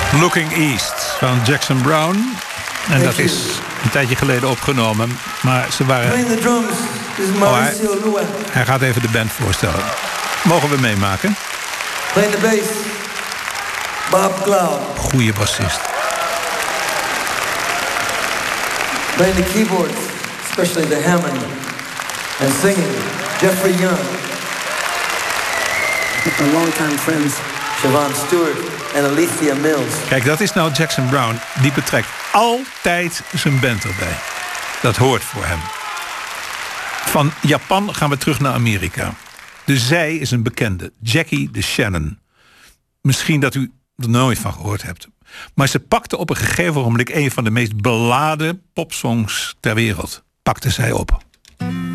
Looking East van Jackson Browne. En dat is een tijdje geleden opgenomen. Maar ze waren... Hij gaat even de band voorstellen. Mogen we meemaken? Playing the bass, Bob Cloud. Goeie bassist. Playing the keyboards, especially the Hammond. And singing, Jeffrey Young. My longtime friends, Siobhan Stewart en Alicia Mills. Kijk, dat is nou Jackson Browne. Die betrekt altijd zijn band erbij. Dat hoort voor hem. Van Japan gaan we terug naar Amerika. De zij is een bekende, Jackie de Shannon. Misschien dat u er nooit van gehoord hebt. Maar ze pakte op een gegeven moment een van de meest beladen popsongs ter wereld. Pakte zij op.